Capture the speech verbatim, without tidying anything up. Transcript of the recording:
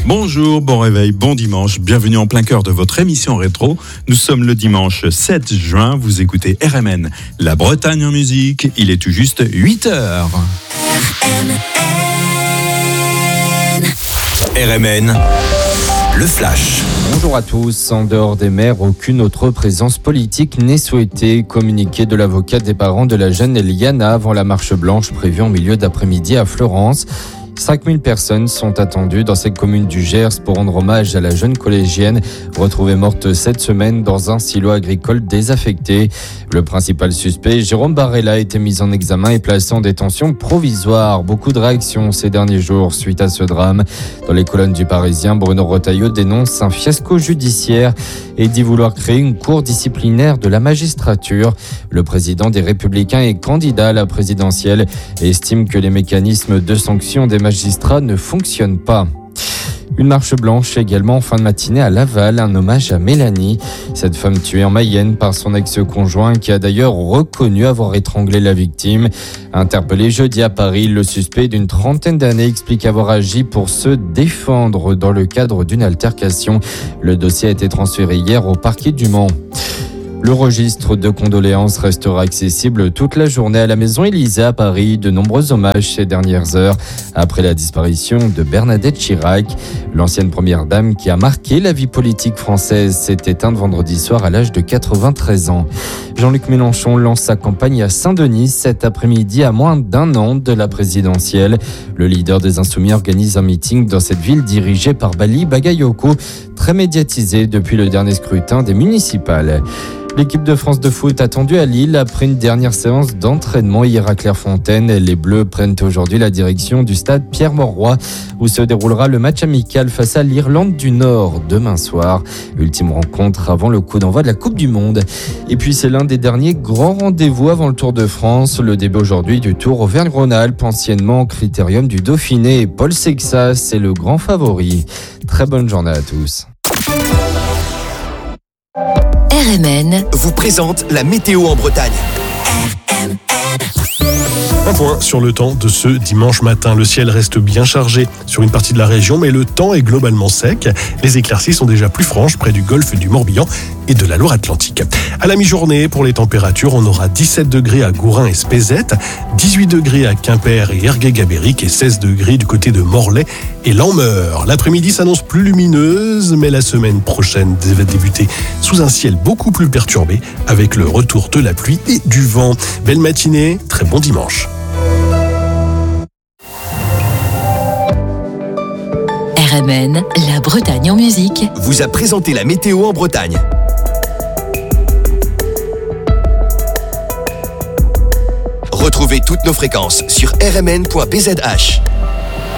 Bonjour, bon réveil, bon dimanche, bienvenue en plein cœur de votre émission rétro. Nous sommes le dimanche sept juin, vous écoutez R M N, la Bretagne en musique, il est tout juste huit heures. R M N, le flash. Bonjour à tous. En dehors des maires, aucune autre présence politique n'est souhaitée. Communiqué de l'avocat des parents de la jeune Eliana avant la marche blanche prévue en milieu d'après-midi à Florence. cinq mille personnes sont attendues dans cette commune du Gers pour rendre hommage à la jeune collégienne retrouvée morte cette semaine dans un silo agricole désaffecté. Le principal suspect, Jérôme Barella, a été mis en examen et placé en détention provisoire. Beaucoup de réactions ces derniers jours suite à ce drame. Dans les colonnes du Parisien, Bruno Retailleau dénonce un fiasco judiciaire et dit vouloir créer une cour disciplinaire de la magistrature. Le président des Républicains et candidat à la présidentielle estime que les mécanismes de sanction des magistrats ne fonctionnent pas. Une marche blanche également en fin de matinée à Laval, un hommage à Mélanie. Cette femme tuée en Mayenne par son ex-conjoint qui a d'ailleurs reconnu avoir étranglé la victime. Interpellé jeudi à Paris, le suspect d'une trentaine d'années explique avoir agi pour se défendre dans le cadre d'une altercation. Le dossier a été transféré hier au parquet du Mans. Le registre de condoléances restera accessible toute la journée à la Maison Élysée à Paris. De nombreux hommages ces dernières heures après la disparition de Bernadette Chirac. L'ancienne première dame qui a marqué la vie politique française s'est éteinte vendredi soir à l'âge de quatre-vingt-treize ans. Jean-Luc Mélenchon lance sa campagne à Saint-Denis cet après-midi à moins d'un an de la présidentielle. Le leader des Insoumis organise un meeting dans cette ville dirigée par Bali Bagayoko, très médiatisé depuis le dernier scrutin des municipales. L'équipe de France de foot attendue à Lille après une dernière séance d'entraînement hier à Clairefontaine. Les Bleus prennent aujourd'hui la direction du stade Pierre-Mauroy où se déroulera le match amical face à l'Irlande du Nord demain soir. Ultime rencontre avant le coup d'envoi de la Coupe du Monde. Et puis c'est l'un des derniers grands rendez-vous avant le Tour de France. Le début aujourd'hui du Tour Auvergne-Rhône-Alpes, anciennement Critérium du Dauphiné. Paul Sexas est le grand favori. Très bonne journée à tous. R M N vous présente la météo en Bretagne. Un point sur le temps de ce dimanche matin. Le ciel reste bien chargé sur une partie de la région, mais le temps est globalement sec. Les éclaircies sont déjà plus franches près du golfe du Morbihan et de la Loire-Atlantique. À la mi-journée, pour les températures, on aura dix-sept degrés à Gourin et Spézet, dix-huit degrés à Quimper et Ergué-Gabéric et seize degrés du côté de Morlaix et Lanmeur. L'après-midi s'annonce plus lumineuse, mais la semaine prochaine va débuter sous un ciel beaucoup plus perturbé avec le retour de la pluie et du vent. Belle matinée, très bon dimanche. R M N, la Bretagne en musique, vous a présenté la météo en Bretagne. Retrouvez toutes nos fréquences sur r m n point b z h.